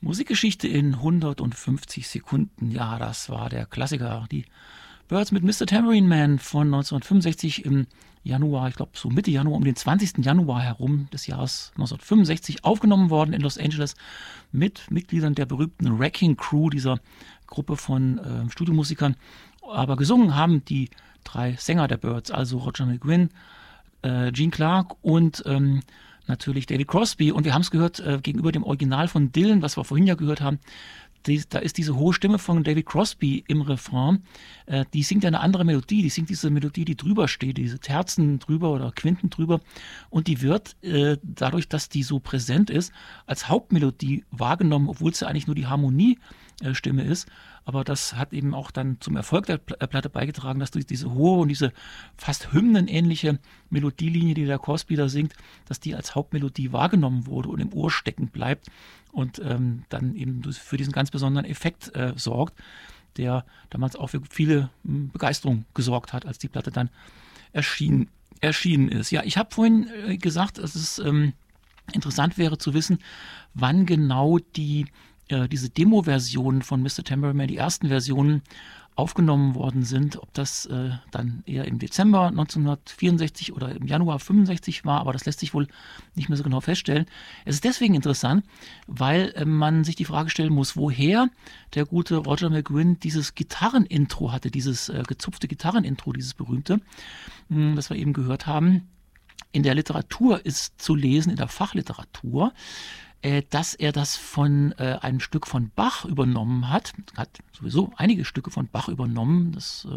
Musikgeschichte in 150 Sekunden. Ja, das war der Klassiker. Die Byrds mit Mr. Tambourine Man von 1965 im Januar, ich glaube so Mitte Januar, um den 20. Januar herum des Jahres 1965 aufgenommen worden in Los Angeles mit Mitgliedern der berühmten Wrecking Crew, dieser Gruppe von Studiomusikern. Aber gesungen haben die drei Sänger der Byrds, also Roger McGuinn, Gene Clark und natürlich David Crosby. Und wir haben es gehört gegenüber dem Original von Dylan, was wir vorhin ja gehört haben. Da ist diese hohe Stimme von David Crosby im Refrain, die singt ja eine andere Melodie, die singt diese Melodie, die drüber steht, diese Terzen drüber oder Quinten drüber, und die wird dadurch, dass die so präsent ist, als Hauptmelodie wahrgenommen, obwohl es ja eigentlich nur die Harmoniestimme ist. Aber das hat eben auch dann zum Erfolg der Platte beigetragen, dass durch diese hohe und diese fast hymnenähnliche Melodielinie, die der Crosby da singt, dass die als Hauptmelodie wahrgenommen wurde und im Ohr stecken bleibt und dann eben für diesen ganz besonderen Effekt sorgt, der damals auch für viele Begeisterung gesorgt hat, als die Platte dann erschienen ist. Ja, ich habe vorhin gesagt, dass es interessant wäre zu wissen, wann genau diese Demo-Versionen von Mr. Tambourine Man, die ersten Versionen, aufgenommen worden sind, ob das dann eher im Dezember 1964 oder im Januar 65 war, aber das lässt sich wohl nicht mehr so genau feststellen. Es ist deswegen interessant, weil man sich die Frage stellen muss, woher der gute Roger McGuinn dieses Gitarrenintro hatte, dieses gezupfte Gitarrenintro, dieses berühmte, das wir eben gehört haben. In der Literatur ist zu lesen, in der Fachliteratur, dass er das von einem Stück von Bach übernommen hat sowieso einige Stücke von Bach übernommen.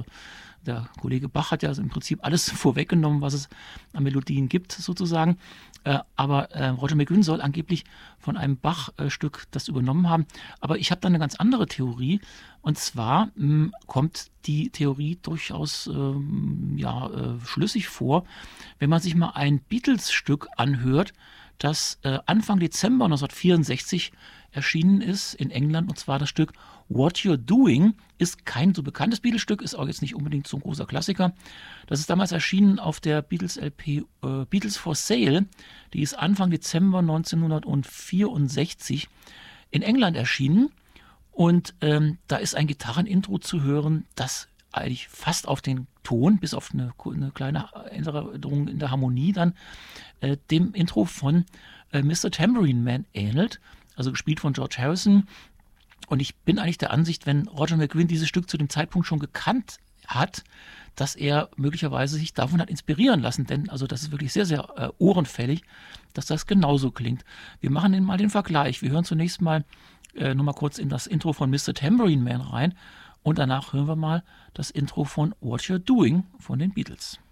Der Kollege Bach hat ja im Prinzip alles vorweggenommen, was es an Melodien gibt, sozusagen. Aber Roger McGuinn soll angeblich von einem Bach-Stück das übernommen haben. Aber ich habe da eine ganz andere Theorie. Und zwar kommt die Theorie durchaus schlüssig vor, wenn man sich mal ein Beatles-Stück anhört, das Anfang Dezember 1964 erschienen ist in England, und zwar das Stück What You're Doing. Ist kein so bekanntes Beatles-Stück, ist auch jetzt nicht unbedingt so ein großer Klassiker. Das ist damals erschienen auf der Beatles-LP Beatles for Sale. Die ist Anfang Dezember 1964 in England erschienen. Und da ist ein Gitarrenintro zu hören, das eigentlich fast auf den Ton, bis auf eine kleine Änderung in der Harmonie dann, dem Intro von Mr. Tambourine Man ähnelt, also gespielt von George Harrison. Und ich bin eigentlich der Ansicht, wenn Roger McGuinn dieses Stück zu dem Zeitpunkt schon gekannt hat, dass er möglicherweise sich davon hat inspirieren lassen, denn also das ist wirklich sehr, sehr ohrenfällig, dass das genauso klingt. Wir machen mal den Vergleich. Wir hören zunächst mal nochmal kurz in das Intro von Mr. Tambourine Man rein und danach hören wir mal das Intro von What You're Doing von den Beatles.